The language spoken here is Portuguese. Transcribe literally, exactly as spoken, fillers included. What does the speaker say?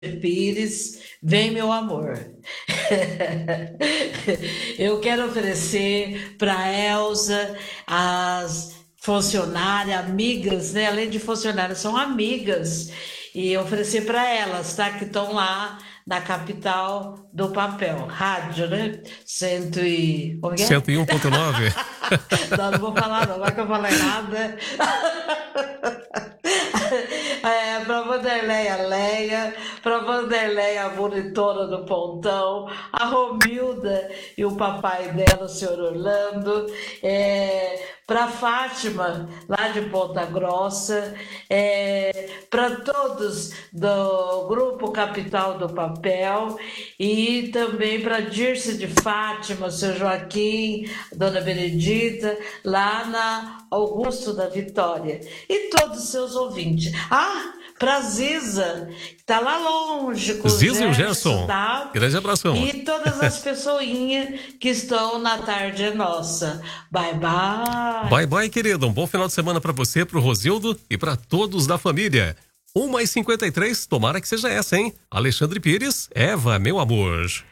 Pires, vem meu amor. Eu quero oferecer para Elza, as funcionárias, amigas, né? Além de funcionárias, são amigas, e oferecer para elas, tá? Que estão lá na capital do papel, rádio, né? Cento e... Como que é? cento e um ponto nove. Não, não vou falar não, vai que eu falo errado, né? É, pra Vanderleia Leia, pra Vanderleia, a bonitona do pontão, a Romilda e o papai dela, o senhor Orlando, é, pra Fátima, lá de Ponta Grossa, é, para todos do Grupo Capital do Papel e também para Dirce de Fátima, seu Joaquim, dona Benedita, lá na Augusto da Vitória, e todos os seus ouvintes. Ah, para Ziza, que tá lá longe com Ziza e o o Gerson, Gerson. tá? Grande abração. E todas as pessoinhas que estão na Tarde é Nossa. Bye, bye. Bye, bye, querido. Um bom final de semana para você, pro Rosildo e para todos da família. uma e cinquenta e três, tomara que seja essa, hein? Alexandre Pires, Eva, meu amor.